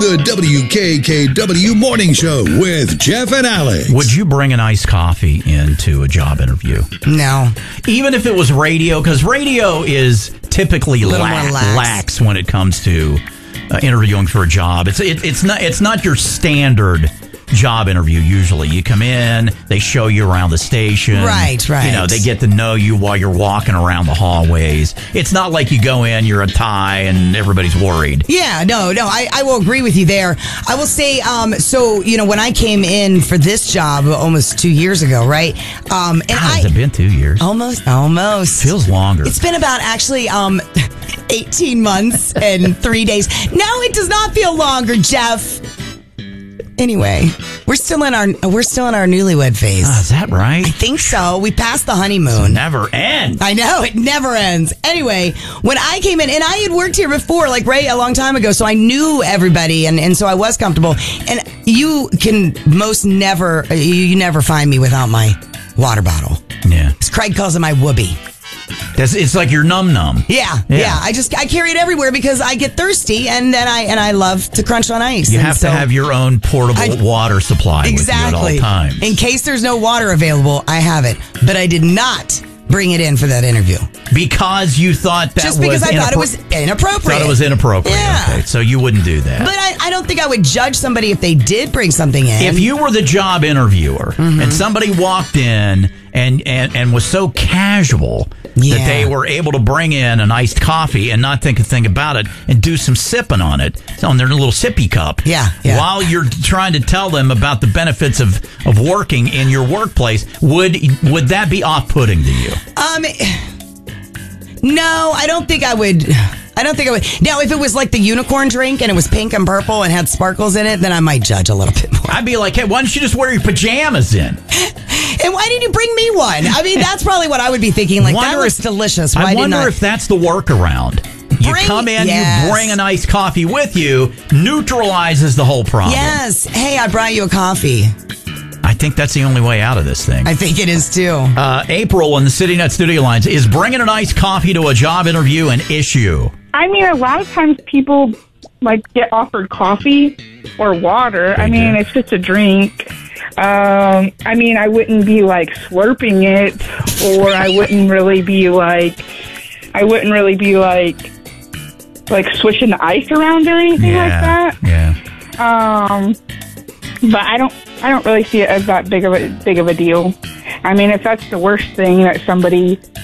the WKKW Morning Show with Jeff and Alex. Would you bring an iced coffee into a job interview? No. Even if it was radio, because radio is typically A little more lax when it comes to interviewing for a job. It's not your standard job interview. Usually you come in, they show you around the station, right, they get to know you while you're walking around the hallways. It's not like you go in, you're a tie and everybody's worried. No, I will agree with you there. I will say, so when I came in for this job almost 2 years ago, right? Has it been 2 years? Almost feels longer. It's been about actually 18 months and 3 days. No, it does not feel longer, Jeff. Anyway, we're still in our newlywed phase. Is that right? I think so. We passed the honeymoon. It never ends. I know, it never ends. Anyway, when I came in, and I had worked here before, like a long time ago, so I knew everybody, and so I was comfortable. And you can you never find me without my water bottle. Yeah. Craig calls it my whoopee. It's like your num-num. Yeah. I carry it everywhere because I get thirsty and then I love to crunch on ice. You have to have your own portable water supply with you at all times. In case there's no water available, I have it. But I did not bring it in for that interview. Because you thought that just because I thought it was inappropriate. Thought it was inappropriate. Yeah. Okay, so you wouldn't do that. But I don't think I would judge somebody if they did bring something in. If you were the job interviewer and somebody walked in and was so casual that they were able to bring in an iced coffee and not think a thing about it and do some sipping on it on their little sippy cup while you're trying to tell them about the benefits of working in your workplace, would that be off-putting to you? No, I don't think I would. Now, if it was like the unicorn drink and it was pink and purple and had sparkles in it, then I might judge a little bit more. I'd be like, hey, why don't you just wear your pajamas in? And why didn't you bring me one? I mean, that's probably what I would be thinking. Like, that looks delicious. I wonder if that's the workaround. You come in, you bring a nice coffee with you, neutralizes the whole problem. Yes. Hey, I brought you a coffee. I think that's the only way out of this thing. I think it is too. April in the City Net Studio Lines, is bringing a nice coffee to a job interview an issue? I mean, a lot of times people get offered coffee or water. It's just a drink. I wouldn't be slurping it, or I wouldn't really be swishing the ice around or anything like that. Yeah. But I don't really see it as that big of a deal. I mean, if that's the worst thing that somebody